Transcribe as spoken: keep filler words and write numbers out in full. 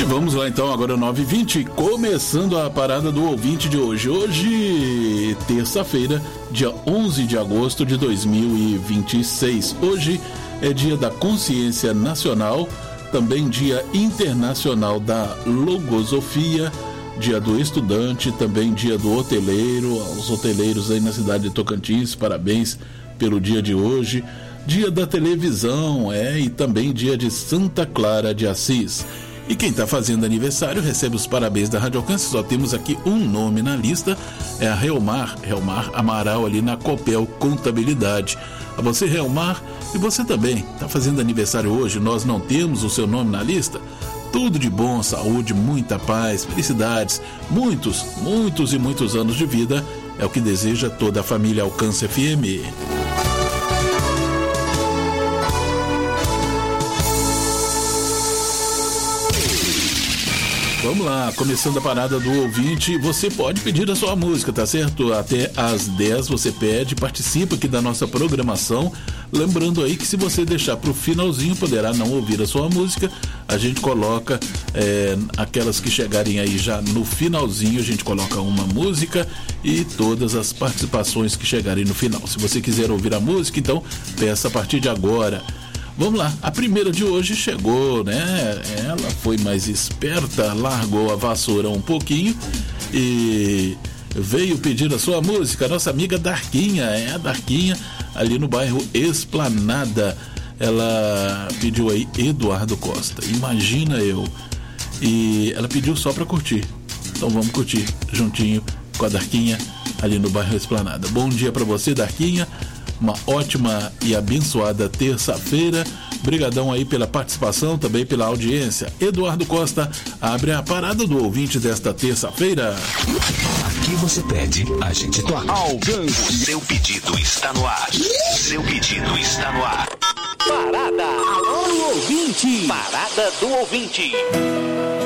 Vamos lá então, agora nove e vinte, começando a parada do ouvinte de hoje. Hoje, terça-feira, dia onze de agosto de dois mil e vinte e seis. Hoje é dia da Consciência Nacional, também dia internacional da Logosofia, dia do estudante, também dia do hoteleiro. Aos hoteleiros aí na cidade de Tocantins, parabéns pelo dia de hoje. Dia da televisão, é, e também dia de Santa Clara de Assis. E quem está fazendo aniversário recebe os parabéns da Rádio Alcance. Só temos aqui um nome na lista, é a Relmar, Relmar Amaral, ali na Copel Contabilidade. A você, Relmar, e você também está fazendo aniversário hoje, nós não temos o seu nome na lista? Tudo de bom, saúde, muita paz, felicidades, muitos, muitos e muitos anos de vida, é o que deseja toda a família Alcance F M. Vamos lá, começando a parada do ouvinte, você pode pedir a sua música, tá certo? Até às dez você pede, participa aqui da nossa programação. Lembrando aí que se você deixar pro finalzinho, poderá não ouvir a sua música. A gente coloca é, aquelas que chegarem aí já no finalzinho, a gente coloca uma música e todas as participações que chegarem no final. Se você quiser ouvir a música, então peça a partir de agora. Vamos lá, a primeira de hoje chegou, né? Ela foi mais esperta, largou a vassoura um pouquinho e veio pedir a sua música. Nossa amiga Darquinha, é a Darquinha, ali no bairro Esplanada. Ela pediu aí Eduardo Costa, Imagina Eu. E ela pediu só pra curtir. Então vamos curtir juntinho com a Darquinha ali no bairro Esplanada. Bom dia pra você, Darquinha. Uma ótima e abençoada terça-feira. Brigadão aí pela participação, também pela audiência. Eduardo Costa abre a parada do ouvinte desta terça-feira. Aqui você pede, a gente toca. Alcance. Seu pedido está no ar. Seu pedido está no ar. Parada. Alô, ouvinte. Parada do ouvinte.